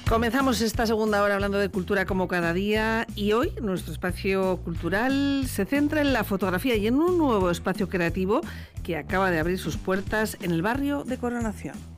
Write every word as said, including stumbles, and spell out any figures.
Comenzamos esta segunda hora hablando de cultura como cada día y hoy nuestro espacio cultural se centra en la fotografía y en un nuevo espacio creativo que acaba de abrir sus puertas en el barrio de Coronación.